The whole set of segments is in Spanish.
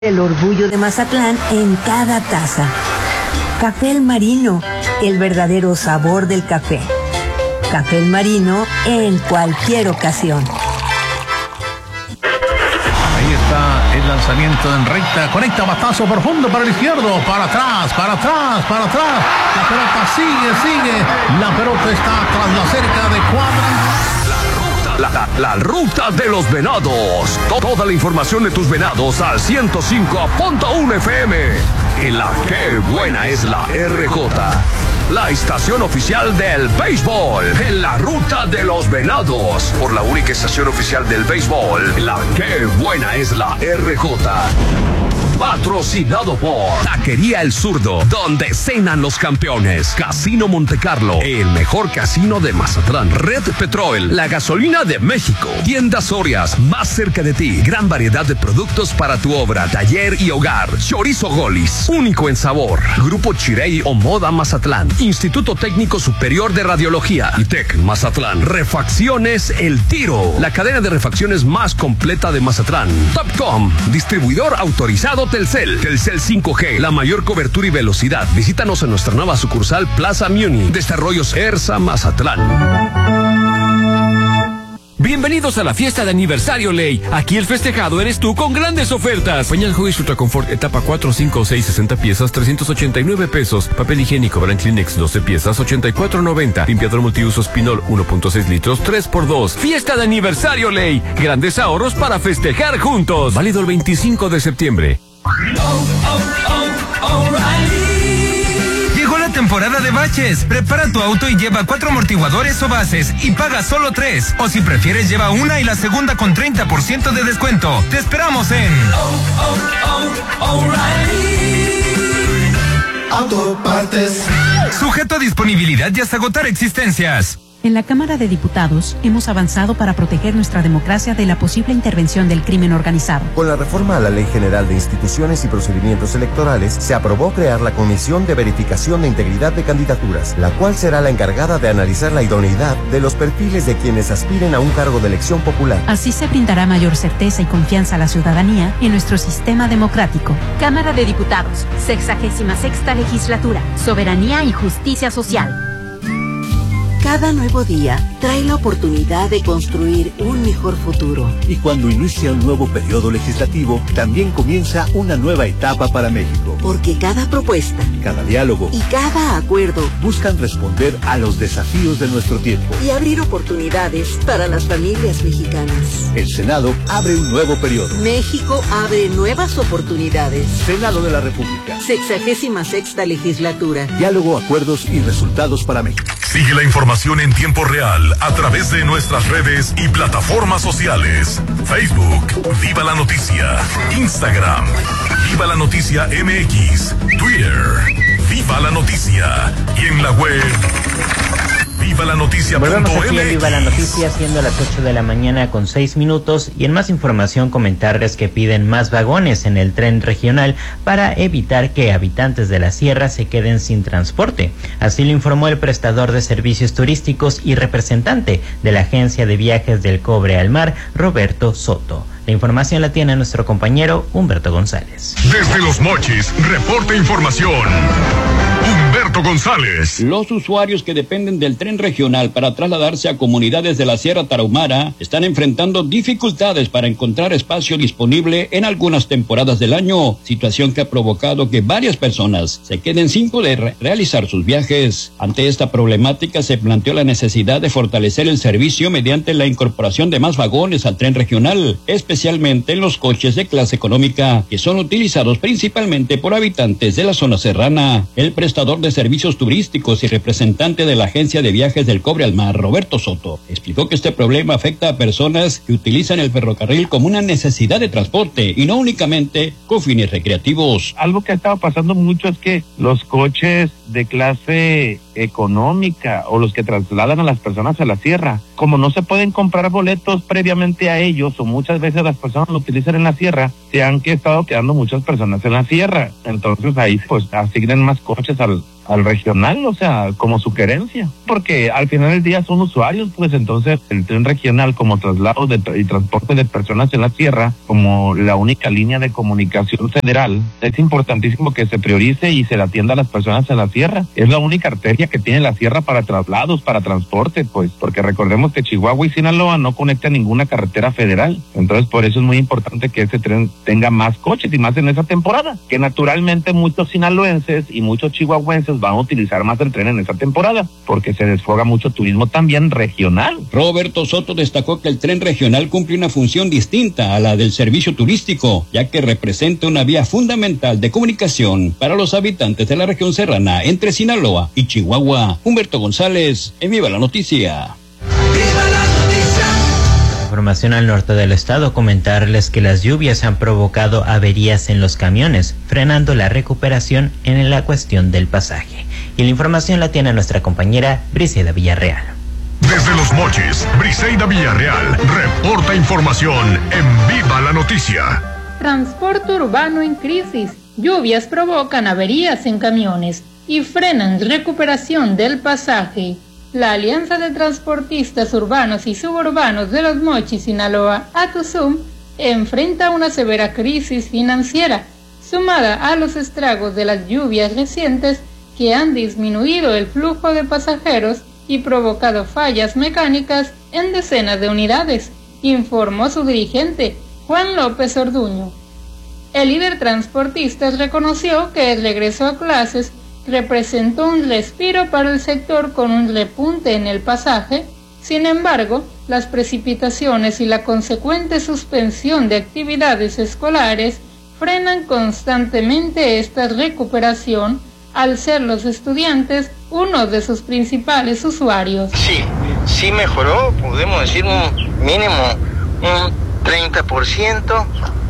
El orgullo de Mazatlán en cada taza. Café El Marino, el verdadero sabor del café. Café El Marino en cualquier ocasión. Ahí está el lanzamiento en recta. Conecta batazo profundo para el izquierdo. Para atrás, para atrás, para atrás. La pelota sigue. La pelota está tras la cerca de cuadra. La ruta de los venados. Toda la información de tus venados al 105.1 FM. En la Qué Buena es la RJ. La estación oficial del béisbol. En la ruta de los venados. Por la única estación oficial del béisbol. La Qué Buena es la RJ. Patrocinado por Taquería El Zurdo, donde cenan los campeones. Casino Monte Carlo, el mejor casino de Mazatlán. Red Petrol, la gasolina de México. Tiendas Sorias, más cerca de ti. Gran variedad de productos para tu obra, taller y hogar. Chorizo Golis, único en sabor. Grupo Chirey o Moda Mazatlán. Instituto Técnico Superior de Radiología. ITEC Mazatlán. Refacciones El Tiro, la cadena de refacciones más completa de Mazatlán. Topcom, distribuidor autorizado Telcel 5G, la mayor cobertura y velocidad. Visítanos en nuestra nueva sucursal Plaza Muni, Desarrollos ERSA Mazatlán. Bienvenidos a la fiesta de aniversario Ley. Aquí el festejado eres tú con grandes ofertas. Pañal Huggies Ultra Confort etapa 4, 5, 6, 60 piezas, 389 pesos. Papel higiénico Brand Kleenex 12 piezas, 84.90. Limpiador multiuso Spinol 1.6 litros, 3x2. Fiesta de aniversario Ley. Grandes ahorros para festejar juntos. Válido el 25 de septiembre. Llegó la temporada de baches. Prepara tu auto y lleva 4 amortiguadores o bases y paga solo 3. O si prefieres, lleva una y la segunda con 30% de descuento. Te esperamos en Autopartes. Sujeto a disponibilidad y hasta agotar existencias. En la Cámara de Diputados hemos avanzado para proteger nuestra democracia de la posible intervención del crimen organizado. Con la reforma a la Ley General de Instituciones y Procedimientos Electorales, se aprobó crear la Comisión de Verificación de Integridad de Candidaturas, la cual será la encargada de analizar la idoneidad de los perfiles de quienes aspiren a un cargo de elección popular. Así se brindará mayor certeza y confianza a la ciudadanía en nuestro sistema democrático. Cámara de Diputados, 66ª Legislatura, Soberanía y Justicia Social. Cada nuevo día trae la oportunidad de construir un mejor futuro. Y cuando inicia un nuevo periodo legislativo, también comienza una nueva etapa para México. Porque cada propuesta, cada diálogo y cada acuerdo buscan responder a los desafíos de nuestro tiempo y abrir oportunidades para las familias mexicanas. El Senado abre un nuevo periodo. México abre nuevas oportunidades. Senado de la República. 66ª Legislatura. Diálogo, acuerdos y resultados para México. Sigue la información en tiempo real a través de nuestras redes y plataformas sociales. Facebook, Viva la Noticia. Instagram, Viva la Noticia MX. Twitter, Viva la Noticia. Y en la web, vivalanoticia.mx. Volvemos aquí en Viva la Noticia, siendo las 8 de la mañana con 6 minutos. Y en más información, comentarles que piden más vagones en el tren regional para evitar que habitantes de la sierra se queden sin transporte. Así lo informó el prestador de servicios turísticos y representante de la Agencia de Viajes del Cobre al Mar, Roberto Soto. La información la tiene nuestro compañero Humberto González. Desde Los Mochis, reporta información Humberto González. Los usuarios que dependen del tren regional para trasladarse a comunidades de la Sierra Tarahumara están enfrentando dificultades para encontrar espacio disponible en algunas temporadas del año, situación que ha provocado que varias personas se queden sin poder realizar sus viajes. Ante esta problemática se planteó la necesidad de fortalecer el servicio mediante la incorporación de más vagones al tren regional, especialmente en los coches de clase económica, que son utilizados principalmente por habitantes de la zona serrana. El prestador de servicios turísticos y representante de la Agencia de Viajes del Cobre al Mar, Roberto Soto, explicó que este problema afecta a personas que utilizan el ferrocarril como una necesidad de transporte y no únicamente con fines recreativos. Algo que ha estado pasando mucho es que los coches de clase económica o los que trasladan a las personas a la sierra. Como no se pueden comprar boletos previamente a ellos, o muchas veces las personas lo utilizan en la sierra, se han estado quedando muchas personas en la sierra. Entonces ahí pues asignen más coches al regional, o sea, como sugerencia, porque al final del día son usuarios, pues entonces el tren regional como traslado y transporte de personas en la sierra, como la única línea de comunicación federal, es importantísimo que se priorice y se le atienda a las personas en la sierra. Es la única arteria que tiene la sierra para traslados, para transporte, pues, porque recordemos que Chihuahua y Sinaloa no conectan ninguna carretera federal, entonces por eso es muy importante que ese tren tenga más coches y más en esa temporada, que naturalmente muchos sinaloenses y muchos chihuahuenses van a utilizar más el tren en esta temporada, porque se desfoga mucho turismo también regional. Roberto Soto destacó que el tren regional cumple una función distinta a la del servicio turístico, ya que representa una vía fundamental de comunicación para los habitantes de la región serrana entre Sinaloa y Chihuahua. Humberto González, en Viva la Noticia. Información al norte del estado, comentarles que las lluvias han provocado averías en los camiones, frenando la recuperación en la cuestión del pasaje. Y la información la tiene nuestra compañera Briseida Villarreal. Desde Los Mochis, Briseida Villarreal reporta información en Viva la Noticia. Transporte urbano en crisis. Lluvias provocan averías en camiones y frenan recuperación del pasaje. La Alianza de Transportistas Urbanos y Suburbanos de Los Mochis, Sinaloa, ATUSUM, enfrenta una severa crisis financiera, sumada a los estragos de las lluvias recientes que han disminuido el flujo de pasajeros y provocado fallas mecánicas en decenas de unidades, informó su dirigente, Juan López Orduño. El líder transportista reconoció que el regreso a clases representó un respiro para el sector con un repunte en el pasaje. Sin embargo, las precipitaciones y la consecuente suspensión de actividades escolares frenan constantemente esta recuperación, al ser los estudiantes uno de sus principales usuarios. Sí mejoró, podemos decir un mínimo un 30%,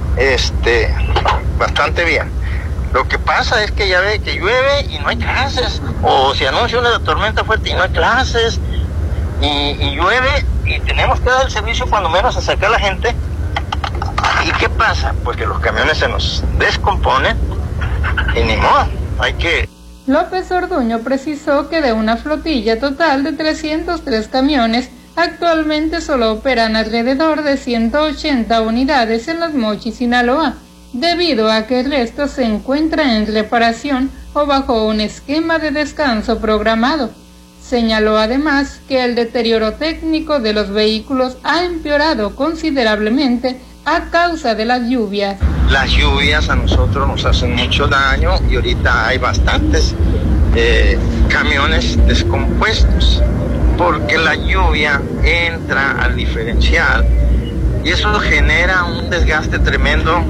bastante bien. Lo que pasa es que ya ve que llueve y no hay clases, o se anuncia una tormenta fuerte y no hay clases, y llueve y tenemos que dar el servicio cuando menos a sacar a la gente. ¿Y qué pasa? Pues que los camiones se nos descomponen y ni modo, hay que... López Orduño precisó que de una flotilla total de 303 camiones, actualmente solo operan alrededor de 180 unidades en Los Mochis, Sinaloa, debido a que el resto se encuentra en reparación o bajo un esquema de descanso programado. Señaló además que el deterioro técnico de los vehículos ha empeorado considerablemente a causa de las lluvias. Las lluvias a nosotros nos hacen mucho daño y ahorita hay bastantes camiones descompuestos porque la lluvia entra al diferencial y eso genera un desgaste tremendo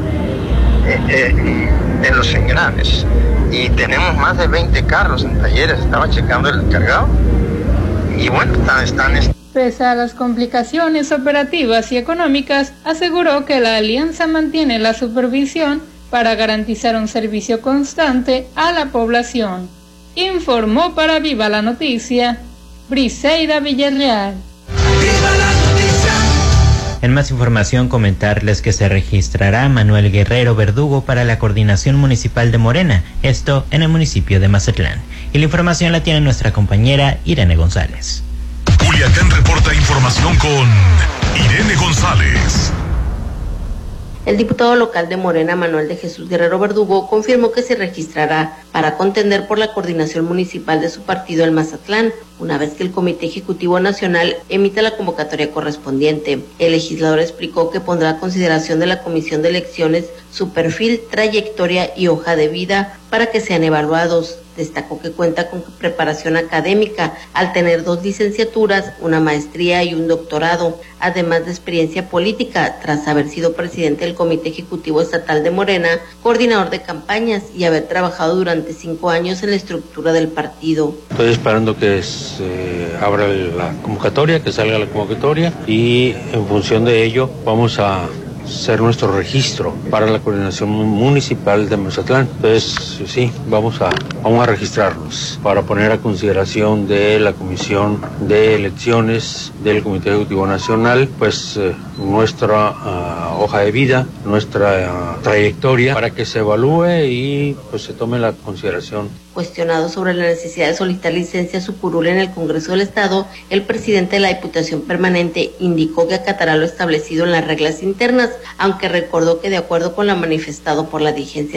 en los engranes, y tenemos más de 20 carros en talleres. Estaba checando el cargado y bueno, están Pese a las complicaciones operativas y económicas, aseguró que la alianza mantiene la supervisión para garantizar un servicio constante a la población. Informó para Viva la Noticia, Briseida Villarreal. En más información, comentarles que se registrará Manuel Guerrero Verdugo para la Coordinación Municipal de Morena, esto en el municipio de Mazatlán. Y la información la tiene nuestra compañera Irene González. Culiacán reporta información con Irene González. El diputado local de Morena, Manuel de Jesús Guerrero Verdugo, confirmó que se registrará para contender por la coordinación municipal de su partido en Mazatlán, una vez que el Comité Ejecutivo Nacional emita la convocatoria correspondiente. El legislador explicó que pondrá a consideración de la Comisión de Elecciones su perfil, trayectoria y hoja de vida para que sean evaluados. Destacó que cuenta con preparación académica al tener 2 licenciaturas, una maestría y un doctorado, además de experiencia política tras haber sido presidente del Comité Ejecutivo Estatal de Morena, coordinador de campañas y haber trabajado durante 5 años en la estructura del partido. Estoy esperando que se abra la convocatoria, que salga la convocatoria, y en función de ello vamos a ser nuestro registro para la coordinación municipal de Mazatlán. Entonces, sí, vamos a registrarnos para poner a consideración de la Comisión de Elecciones del Comité Ejecutivo Nacional, pues nuestra hoja de vida, nuestra trayectoria, para que se evalúe y pues se tome la consideración. Cuestionado sobre la necesidad de solicitar licencia a su curul en el Congreso del Estado, el presidente de la Diputación Permanente indicó que acatará lo establecido en las reglas internas, aunque recordó que de acuerdo con lo manifestado por la dirigencia